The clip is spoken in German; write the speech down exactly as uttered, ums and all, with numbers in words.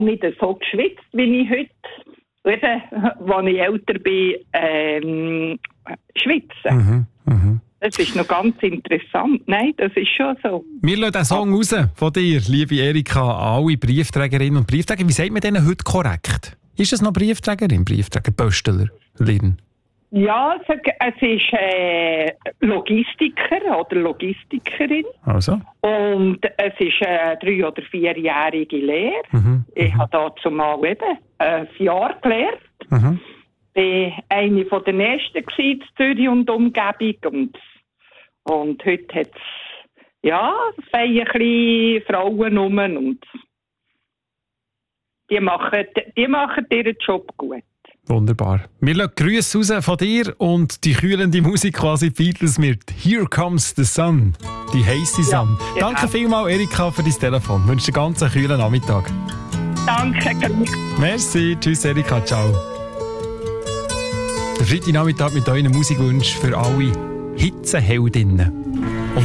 nicht so geschwitzt, wie ich heute, eben, als ich älter bin, ähm, schwitze. Mhm, mhm. Das ist noch ganz interessant. Nein, das ist schon so. Wir lassen den Song raus von dir, liebe Erika, an alle Briefträgerinnen und Briefträger. Wie sagt man denen heute korrekt? Ist es noch Briefträgerin, Briefträger, Pöstlerin? Ja, es ist äh, Logistiker oder Logistikerin. Also? Und es ist eine drei- oder vierjährige Lehre. Mhm, ich mhm. habe dazu mal eben ein Jahr gelernt. Mhm. Ich war eine der ersten in Zürich und Umgebung. Und, und heute hat es, ja, es ein bisschen Frauen rum. Und die machen, die machen ihren Job gut. Wunderbar. Wir lassen Grüße raus von dir und die kühlende Musik quasi Beatles mit Here Comes the Sun, die heisse Sonne. Ja, genau. Danke vielmals, Erika, für dein Telefon. Ich wünsche dir einen ganz kühlen Nachmittag. Danke. Merci. Tschüss, Erika. Ciao. Der Freitagnachmittag mit euren Musikwünschen für alle Hitzeheldinnen.